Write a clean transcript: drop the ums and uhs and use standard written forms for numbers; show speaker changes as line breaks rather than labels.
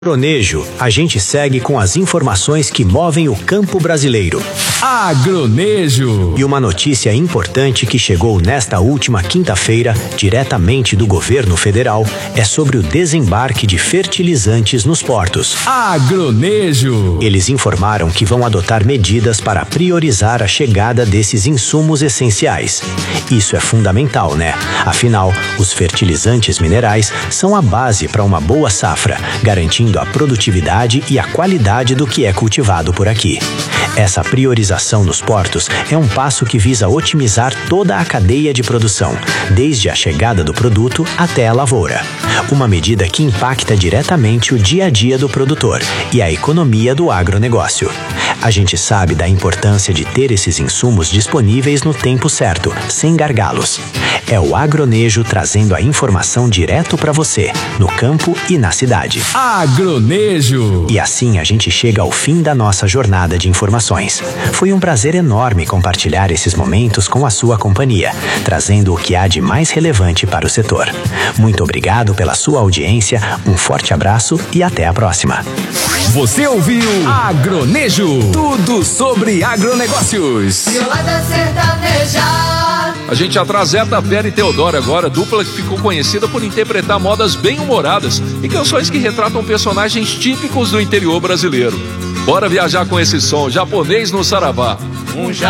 Agronejo, a gente segue com as informações que movem o campo brasileiro.
Agronejo.
E uma notícia importante que chegou nesta última quinta-feira, diretamente do governo federal, é sobre o desembarque de fertilizantes nos portos.
Agronejo.
Eles informaram que vão adotar medidas para priorizar a chegada desses insumos essenciais. Isso é fundamental, né? Afinal, os fertilizantes minerais são a base para uma boa safra, garantindo a produtividade e a qualidade do que é cultivado por aqui. Essa priorização nos portos é um passo que visa otimizar toda a cadeia de produção, desde a chegada do produto até a lavoura. Uma medida que impacta diretamente o dia a dia do produtor e a economia do agronegócio. A gente sabe da importância de ter esses insumos disponíveis no tempo certo, sem gargalos. É o Agronejo trazendo a informação direto para você, no campo e na cidade.
Agronejo.
E assim a gente chega ao fim da nossa jornada de informações. Foi um prazer enorme compartilhar esses momentos com a sua companhia, trazendo o que há de mais relevante para o setor. Muito obrigado pela sua audiência, um forte abraço e até a próxima.
Você ouviu Agronejo, tudo sobre agronegócios. A gente atraseta a Vera e Teodoro agora, dupla que ficou conhecida por interpretar modas bem-humoradas e canções que retratam personagens típicos do interior brasileiro. Bora viajar com esse som japonês no Saravá.